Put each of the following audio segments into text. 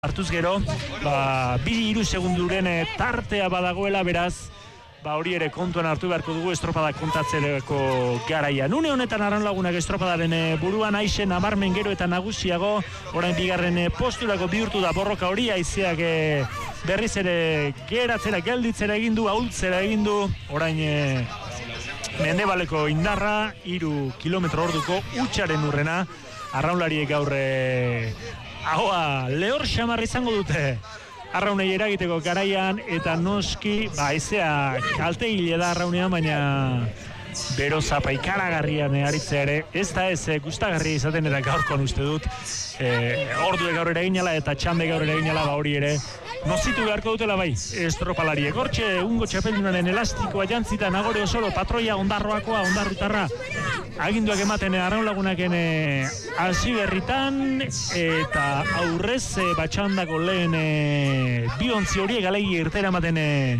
Hartuz gero, 2-3 segunduren tartea badagoela, beraz, hori ere kontuan hartu beharko dugu estropada kontatzereko garaia. Une honetan Arraun Lagunak estropadaren buruan aixe nabarmen gero eta nagusiago, orain bigarren posturako bihurtu da borroka hori, haizeak berriz ere geratzera, gelditzera egindu, ahultzera egindu, orain mendebaleko indarra, 3 kilometro orduko utxaren urrena, arraunlariek gaur ahoa lehor xamar izango dute arraunei eragiteko garaian, eta noski haizea kaltegile da arraunean, baina bero zapa ikaragarrian aritzea ere ez da ez gustagarria izaten, eta gaurkoan uste dut ordue gaur ere eginala eta txande gaur ere eginala, hori ere nozitu beharko dutela bai estropalariek. Hortxe ungo txapeldunaren elastikoa jantzita nagore osoro patroia ondarroakoa, ondarrutarra aginduak ematen Arraun Lagunaken hasi berritan, eta aurrez batxandako lehen biontzi horiek alegi irtera ematen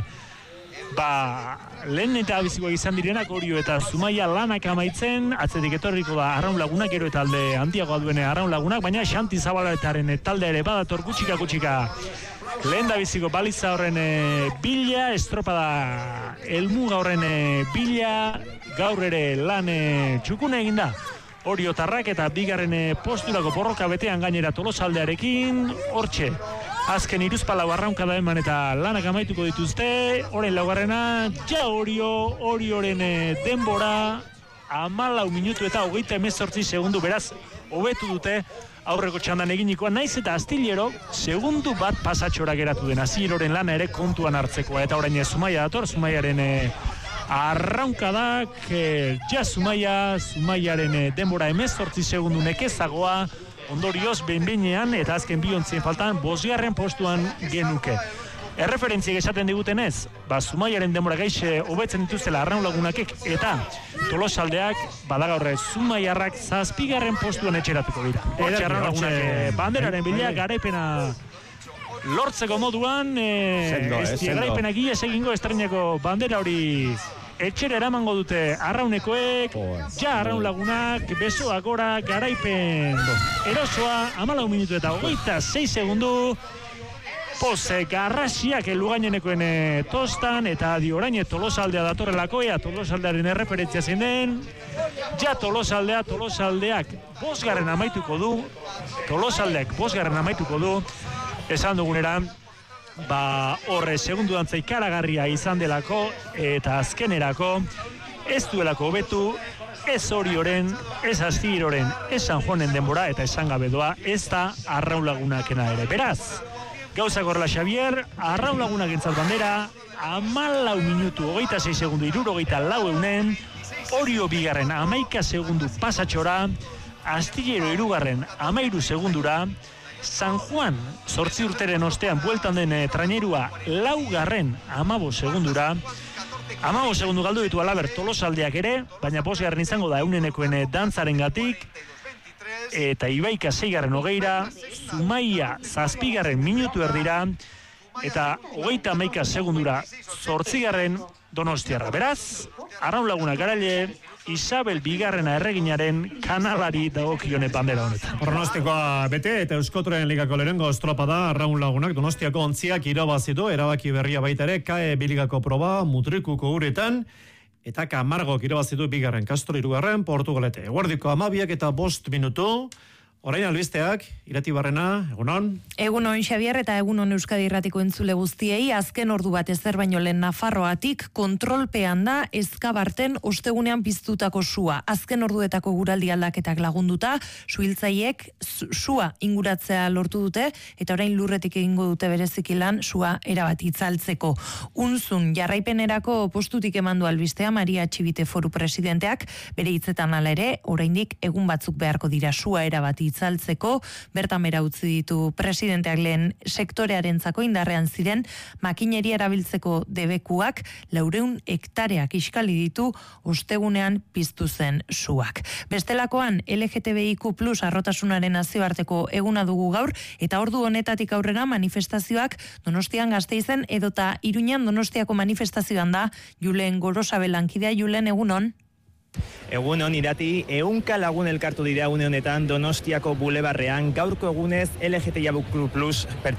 lehen eta abizikoak izan direnak Orio eta Zumaia lanak amaitzen, atzetik etorriko da Arraun Lagunak, gero eta alde handiagoa duen Arraun Lagunak, baina Xanti Zabaletaren talde ere badator gutxika lehen da biziko baliza horren bila, estropada elmuga horren bila, gaur ere lan txukune eginda Oriotarrak, eta bigarren posturako borroka betean gainera Tolosaldearekin. Hortxe azken 3 arraunkada eman eta lanak amaituko dituzte. Orain laugarrena ja Orioren denbora 14 minutu eta 38 segundu, beraz hobetu dute aurreko txandan eginikoa, naiz eta astillero segundu bat pasatxora geratu den Asiloren lana ere kontuan hartzekoa, eta orain Zumaia dator, Zumaiaren arraunkadak, Zumaiaren denbora 18 segundu nekezagoa, ondorioz behin-behinean eta azken biontzien faltan 5. postuan genuke. Erreferentziek esaten digutenez, Zumaiaren denbora gaixe hobetzen dituztela Arraun Lagunakek, eta Tolosaldeak badagaurre Zumaiarrak 7. postuan etxeratuko dira. Hortxe Arraun Lagunak banderaren bila garaipena lortzeko moduan, garaipenak ies egingo estreneko bandera hori etxera eramango dute arraunekoek, Arraun Lagunak besoak gora, garaipen erosoa, 14 minutu eta 26 segundu, garrasiak Lugainenekoen tostan, eta orain Tolosaldea datorrelako, Tolosaldearen erreferentzia zein den, Tolosaldeak 5. amaituko du, Tolosaldeak 5. amaituko du, esan duguneran, horre segundu dantza ikaragarria izan delako, eta azkenerako ez duelako hobetu, ez Orioren, ez Astiroren, ez San Juanen denbora, eta esan gabe doa, ez da Arraun Lagunakena ere. Beraz, gauzak horrela Xavier, Arraun Lagunak entzat bandera, 14 minutu 26 segundu 64 eunen, Orio bigarren 11 segundu pasatxora, Astillero 2. 13 segundura, San Juan 8 urteren ostean bueltan den trainerua 4. 15 segundura, 15 segundu galdu ditu alaber Tolosaldeak ere, baina 5. izango da eunenekoen dantzaren gatik, eta Ibaika 6. 20, Zumaia 7. minutu erdira, eta 31 segundura 8. Donostiarra. Beraz, Arraun Lagunak garaile, Isabel 2. erreginaren kanalari dagokione bandera honetan. Pronostikoa bete, eta Euskotreen ligako lehenengo estropada Arraun Lagunak Donostiako ontziak irabazitu, erabaki berria baita ere, KE biligako proba Mutrikuko uretan, eta Kamargok irabazitu 2. Castro 3. Portugalete. Eguerdiko 12 eta 5 minutu. Orain albisteak, Irati Barrena, egunon? Egunon Xavier eta egunon Euskadi Irratiko entzule guztiei, azken ordu bat ezer baino lehen Nafarroatik kontrolpean da Ezkabarten ostegunean piztutako sua. Azken orduetako guraldi aldaketak lagunduta, suhiltzaiek sua inguratzea lortu dute, eta orain lurretik egingo dute bereziki lan sua erabat itzaltzeko. Unzun jarraipenerako postutik emandu albistea Maria Txibite Foru presidenteak, bere hitzetan hala ere, oraindik egun batzuk beharko dira sua erabat itzaltzeko, bertan bera utzi ditu presidenteak lehen sektorearentzako indarrean ziren makineria erabiltzeko debekuak 400 hektareak iskali ditu ostegunean piztu zen suak. Bestelakoan LGTBIQ+ arrotasunaren nazioarteko eguna dugu gaur, eta ordu honetatik aurrera manifestazioak Donostian, Gasteizen edota Iruñan. Donostiako manifestazioan da Julen Gorosabel lankidea. Julen, egunon? Egun hon irati, 100 lagun elkartu dira une honetan Donostiako bulebarrean gaurko egunez LGTBIQ+